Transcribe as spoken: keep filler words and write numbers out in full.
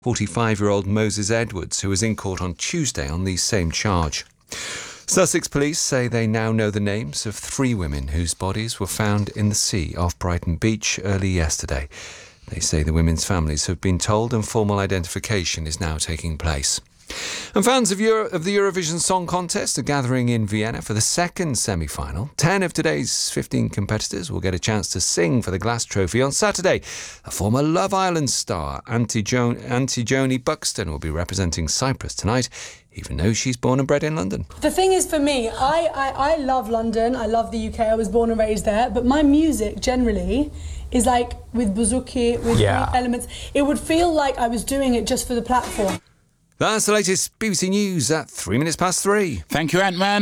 forty-five-year-old Moses Edwards, who was in court on Tuesday on the same charge. Sussex police say they now know the names of three women whose bodies were found in the sea off Brighton Beach early yesterday. They say the women's families have been told and formal identification is now taking place. And fans of, Euro- of the Eurovision Song Contest are gathering in Vienna for the second semi-final. Ten of today's fifteen competitors will get a chance to sing for the Glass Trophy on Saturday. A former Love Island star, Antigone Buxton, will be representing Cyprus tonight, even though she's born and bred in London. The thing is, for me, I, I, I love London, I love the U K, I was born and raised there, but my music generally is like with bouzouki, with Yeah. elements. It would feel like I was doing it just for the platform. That's the latest B B C News at three minutes past three. Thank you, Ant-Man.